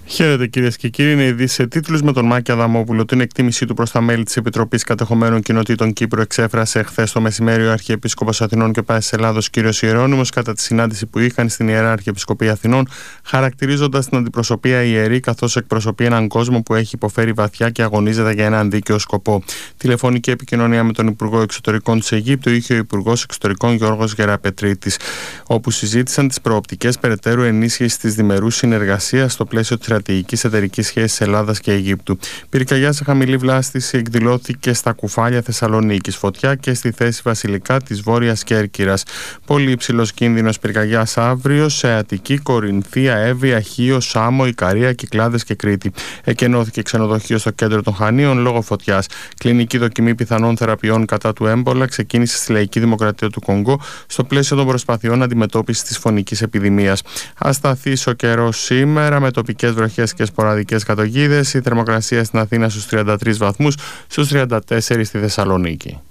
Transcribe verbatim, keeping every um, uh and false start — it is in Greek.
Χαίρετε κυρίες και κύριοι, είναι ειδήσεις σε τίτλους με τον Μάκη Αδαμόπουλο. Την εκτίμησή του προς τα μέλη της Επιτροπής Κατεχομένων Κοινοτήτων Κύπρου εξέφρασε χθες το μεσημέρι ο Αρχιεπίσκοπος Αθηνών και Πάσης Ελλάδος κ. Ιερώνυμος κατά τη συνάντηση που είχαν στην Ιερά Αρχιεπισκοπή Αθηνών, χαρακτηρίζοντας την αντιπροσωπεία ιερή καθώς εκπροσωπεί έναν κόσμο που έχει υποφέρει βαθιά και αγωνίζεται για έναν δίκαιο σκοπό. Τηλεφωνική επικοινωνία με τον Υπουργό Εξωτερικών της Αιγύπτου είχε ο Υπουργός Εξωτερικών Γιώργος Γεραπετρίτης, όπου συζήτησαν τις προοπτικές περαιτέρω ενίσχυσης της διμερούς συνεργασίας στο πλαίσιο της στρατηγικής εταιρικής σχέσης Ελλάδας και Αιγύπτου. Πυρκαγιά σε χαμηλή βλάστηση εκδηλώθηκε στα Κουφάλια Θεσσαλονίκης. Φωτιά και στη θέση Βασιλικά της Βόρειας Κέρκυρας. Πολύ υψηλός κίνδυνος πυρκαγιάς αύριο σε Αττική, Κορινθία, Εύβοια, Χίο, Σάμο, Ικαρία, Κυκλάδες και Κρήτη. Εκενώθηκε ξενοδοχείο στο κέντρο των Χανίων λόγω φωτιάς. Κλινική δοκιμή πιθανών θεραπείων κατά του έμπολα ξεκίνησε στη Λαϊκή Δημοκρατία του Κονγκό στο πλαίσιο των προσπαθειών αντιμετώπισης της φωνικής επιδημίας. Ασταθής ο καιρός σήμερα με τοπικές βροχές και σποραδικές καταιγίδες. Η θερμοκρασία στην Αθήνα στους τριάντα τρεις βαθμούς, στους τριάντα τέσσερις στη Θεσσαλονίκη.